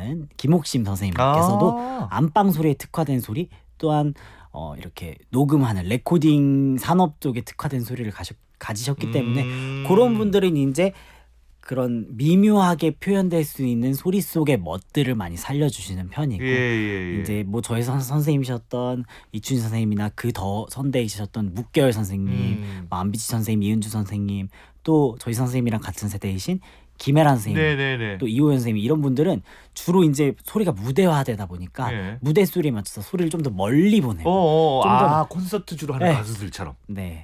하는 김옥심 선생님께서도 안방 소리에 특화된 소리 또한 이렇게 녹음하는 레코딩 산업 쪽에 특화된 소리를 가지셨기 때문에 그런 분들은 이제 그런 미묘하게 표현될 수 있는 소리 속의 멋들을 많이 살려주시는 편이고 이제 뭐 저희 선생님이셨던 이춘희 선생님이나 그 더 선대이셨던 묵계열 선생님, 안비치 선생님, 이은주 선생님, 또 저희 선생님이랑 같은 세대이신 김혜란 선생님, 또 이호연 선생님 이런 분들은 주로 이제 소리가 무대화되다 보니까 무대 소리에 맞춰서 소리를 좀 더 멀리 보내고 콘서트 주로 하는 가수들처럼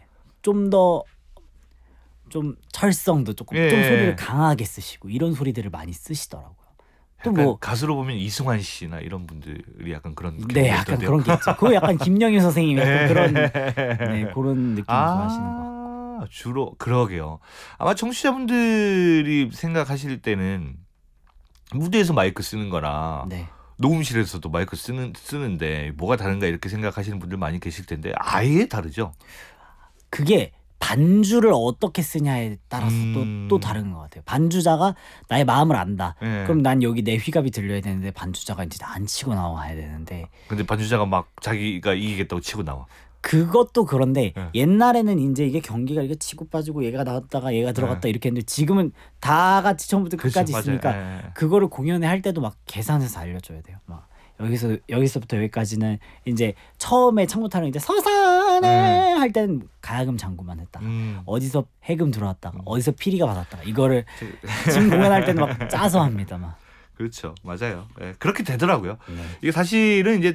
좀 철성도 조금 좀 소리를 강하게 쓰시고 이런 소리들을 많이 쓰시더라고요. 또 뭐 가수로 보면 이승환 씨나 이런 분들이 약간 그런 약간 그런 게 있죠. 그거 약간 김영희 선생님이 약간 그런 그런 느낌 좋아하시는 거. 주로 그러게요. 아마 청취자분들이 생각하실 때는 무대에서 마이크 쓰는 거랑 녹음실에서도 마이크 쓰는데 뭐가 다른가 이렇게 생각하시는 분들 많이 계실 텐데 아예 다르죠. 그게 반주를 어떻게 쓰냐에 따라서 또 다른 것 같아요. 반주자가 나의 마음을 안다. 그럼 난 여기 내 휘갑이 들려야 되는데 반주자가 이제 안 치고 나와야 되는데. 근데 반주자가 막 자기가 이기겠다고 치고 나와. 그것도 그런데 옛날에는 이제 이게 경기가 이게 치고 빠지고 얘가 나왔다가 얘가 들어갔다 이렇게 했는데 지금은 다 같이 처음부터 끝까지 있으니까 그거를 공연에 할 때도 막 계산해서 알려줘야 돼요. 막 여기서부터 여기까지는 이제 처음에 창부타령 이제 서산에 할 때는 가야금 장구만 했다가 어디서 해금 들어왔다가 어디서 피리가 받았다가 이거를 지금 공연할 때는 막 짜서 합니다. 막. 그렇죠, 맞아요. 그렇게 되더라고요. 이게 사실은 이제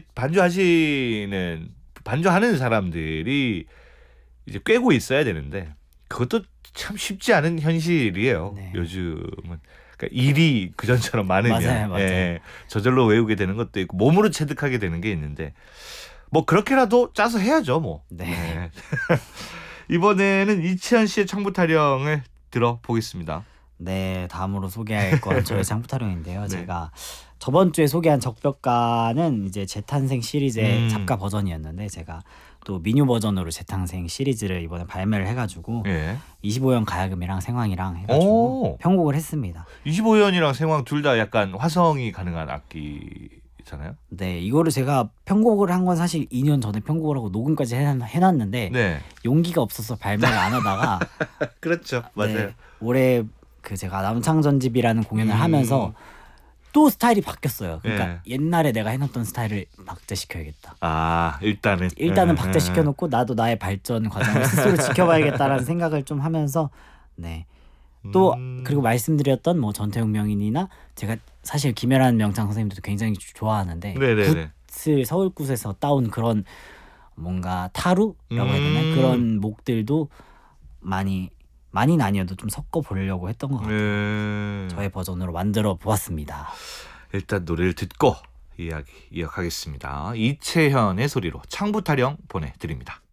반주하는 사람들이 이제 꿰고 있어야 되는데 그것도 참 쉽지 않은 현실이에요. 요즘은. 그러니까 일이 그전처럼 많으면 맞아요. 저절로 외우게 되는 것도 있고 몸으로 체득하게 되는 게 있는데 뭐 그렇게라도 짜서 해야죠 뭐. 이번에는 이치현 씨의 창부타령을 들어보겠습니다. 네, 다음으로 소개할 건 저의 창부타령인데요. 제가 저번 주에 소개한 적벽가는 이제 재탄생 시리즈의 작가 버전이었는데 제가 또 민요 버전으로 재탄생 시리즈를 이번에 발매를 해가지고 25연 가야금이랑 생황이랑 해가지고 편곡을 했습니다. 25연이랑 생황 둘 다 약간 화성이 가능한 악기잖아요. 네, 이거를 제가 편곡을 한 건 사실 2년 전에 편곡을 하고 녹음까지 해놨는데 용기가 없어서 발매를 안 하다가 그렇죠, 맞아요. 올해 그 제가 남창전집이라는 공연을 하면서 또 스타일이 바뀌었어요. 그러니까 옛날에 내가 해놨던 스타일을 박제시켜야겠다. 일단은 박제시켜놓고 나도 나의 발전 과정을 스스로 지켜봐야겠다라는 생각을 좀 하면서 또 그리고 말씀드렸던 뭐 전태용 명인이나 제가 사실 김혜란 명창 선생님들도 굉장히 좋아하는데 굿을 서울굿에서 따온 그런 뭔가 타루라고 해야 되나 그런 목들도 많이는 아니어도 좀 섞어 보려고 했던 것 같아요. 저의 버전으로 만들어 보았습니다. 일단 노래를 듣고 이야기 이어가겠습니다. 이채현의 소리로 창부타령 보내드립니다.